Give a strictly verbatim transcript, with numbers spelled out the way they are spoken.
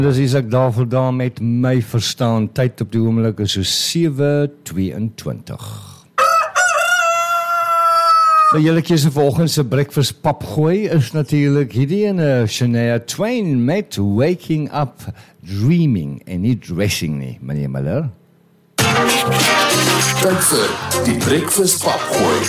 Dis Isak Daveldam met my verstaan. Tyd op die oomblik is so sewe tweeëntwintig. Nou julle keuse vanoggend se breakfast papgooi is natuurlik hierdie ene Shania Twain met Waking Up Dreaming en nie Dressing nie, meneer Miller. Tyd vir die breakfast papgooi.